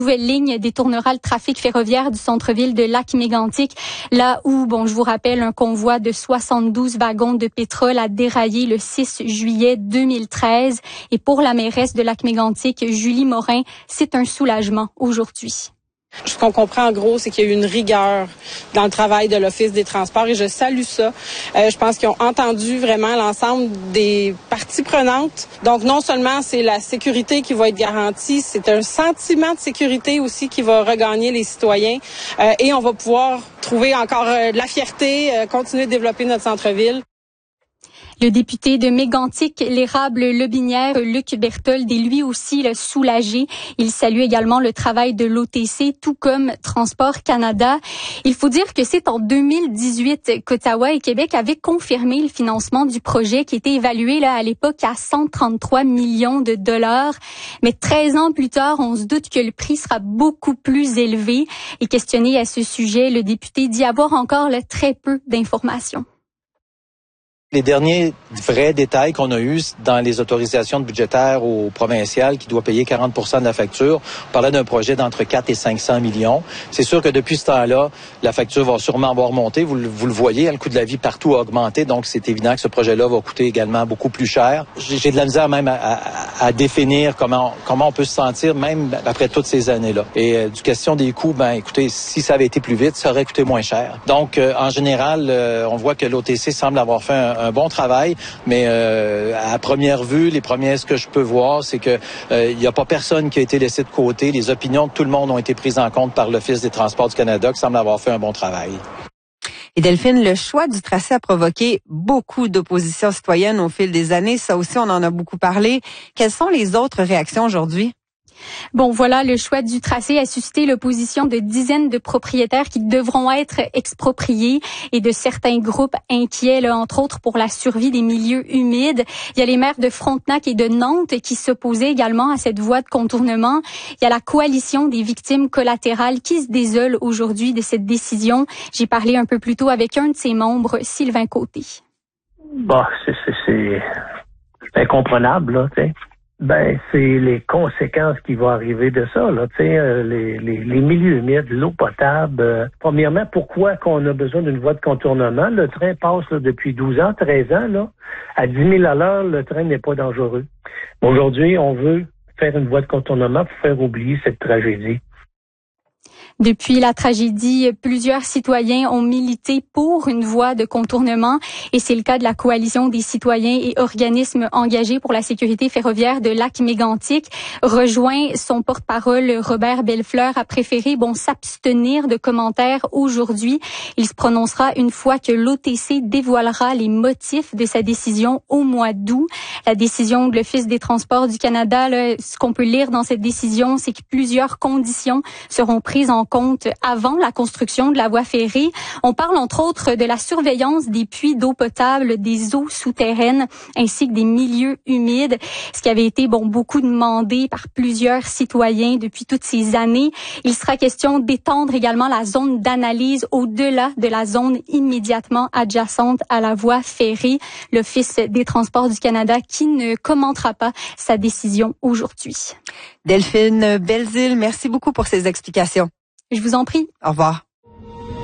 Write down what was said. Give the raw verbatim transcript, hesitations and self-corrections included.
nouvelle ligne détournera le trafic ferroviaire du centre-ville de Lac-Mégantic, là où, bon, je vous rappelle, un convoi de soixante-douze wagons de pétrole a déraillé le six juillet deux mille treize. Et pour la mairesse de Lac-Mégantic, Julie Morin, c'est un soulagement aujourd'hui. Ce qu'on comprend en gros, c'est qu'il y a eu une rigueur dans le travail de l'Office des transports et je salue ça. Euh, je pense qu'ils ont entendu vraiment l'ensemble des parties prenantes. Donc non seulement c'est la sécurité qui va être garantie, c'est un sentiment de sécurité aussi qui va regagner les citoyens euh, et on va pouvoir trouver encore euh, de la fierté, euh, continuer de développer notre centre-ville. Le député de Mégantic, l'érable-Lobinière, Luc Berthold, est lui aussi le soulagé. Il salue également le travail de l'O T C, tout comme Transport Canada. Il faut dire que c'est en deux mille dix-huit qu'Ottawa et Québec avaient confirmé le financement du projet qui était évalué là à l'époque à cent trente-trois millions de dollars. Mais treize ans plus tard, on se doute que le prix sera beaucoup plus élevé. Et questionné à ce sujet, le député dit avoir encore là, très peu d'informations. Les derniers vrais détails qu'on a eus dans les autorisations budgétaires au provincial qui doit payer quarante pour cent de la facture, on parlait d'un projet d'entre quatre et cinq cents millions. C'est sûr que depuis ce temps-là, la facture va sûrement avoir monté. Vous, vous le voyez, le coût de la vie partout a augmenté, donc c'est évident que ce projet-là va coûter également beaucoup plus cher. J'ai de la misère même à, à, à définir comment, comment on peut se sentir même après toutes ces années-là. Et euh, du question des coûts, ben écoutez, si ça avait été plus vite, ça aurait coûté moins cher. Donc, euh, en général, euh, on voit que l'O T C semble avoir fait un un bon travail, mais euh, à première vue, les premiers ce que je peux voir, c'est que il euh, n'y a pas personne qui a été laissé de côté. Les opinions de tout le monde ont été prises en compte par l'Office des transports du Canada, qui semble avoir fait un bon travail. Et Delphine, le choix du tracé a provoqué beaucoup d'opposition citoyenne au fil des années. Ça aussi, on en a beaucoup parlé. Quelles sont les autres réactions aujourd'hui? Bon, voilà, le choix du tracé a suscité l'opposition de dizaines de propriétaires qui devront être expropriés et de certains groupes inquiets, là, entre autres pour la survie des milieux humides. Il y a les maires de Frontenac et de Nantes qui s'opposaient également à cette voie de contournement. Il y a la coalition des victimes collatérales qui se désole aujourd'hui de cette décision. J'ai parlé un peu plus tôt avec un de ses membres, Sylvain Côté. Bah, c'est, c'est, c'est, c'est incomprenable, là, tu sais. Ben, c'est les conséquences qui vont arriver de ça, là, tu sais, euh, les, les, les milieux humides, l'eau potable. Euh, premièrement, pourquoi qu'on a besoin d'une voie de contournement? Le train passe là, depuis douze ans, treize ans, là. À dix mille à l'heure, le train n'est pas dangereux. Aujourd'hui, on veut faire une voie de contournement pour faire oublier cette tragédie. Depuis la tragédie, plusieurs citoyens ont milité pour une voie de contournement et c'est le cas de la coalition des citoyens et organismes engagés pour la sécurité ferroviaire de Lac-Mégantic. Rejoint son porte-parole Robert Bellefleur a préféré bon s'abstenir de commentaires aujourd'hui. Il se prononcera une fois que l'O T C dévoilera les motifs de sa décision au mois d'août. La décision de l'Office des transports du Canada, là, ce qu'on peut lire dans cette décision, c'est que plusieurs conditions seront prises en compte avant la construction de la voie ferrée. On parle entre autres de la surveillance des puits d'eau potable, des eaux souterraines ainsi que des milieux humides, ce qui avait été bon beaucoup demandé par plusieurs citoyens depuis toutes ces années. Il sera question d'étendre également la zone d'analyse au-delà de la zone immédiatement adjacente à la voie ferrée. L'Office des transports du Canada qui ne commentera pas sa décision aujourd'hui. Delphine Belzile, merci beaucoup pour ces explications. Je vous en prie. Au revoir.